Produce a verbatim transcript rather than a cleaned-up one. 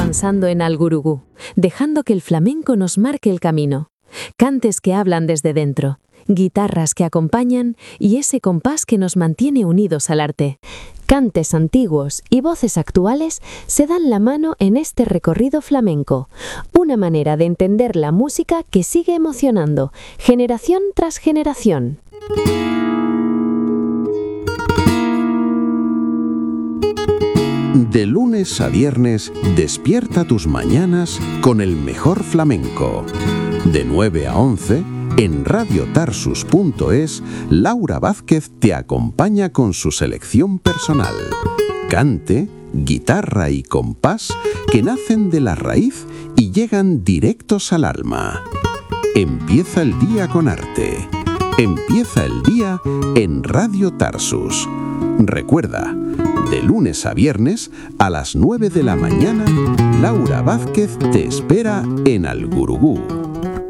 avanzando en Al Gurugú, dejando que el flamenco nos marque el camino. Cantes que hablan desde dentro, guitarras que acompañan y ese compás que nos mantiene unidos al arte. Cantes antiguos y voces actuales se dan la mano en este recorrido flamenco, una manera de entender la música que sigue emocionando, generación tras generación. De lunes a viernes, despierta tus mañanas con el mejor flamenco. De nueve a once, en radio tarsus punto es, Laura Vázquez te acompaña con su selección personal. Cante, guitarra y compás que nacen de la raíz y llegan directos al alma. Empieza el día con arte. Empieza el día en Radio Tarsus. Recuerda, de lunes a viernes, a las nueve de la mañana, Laura Vázquez te espera en Al Gurugú.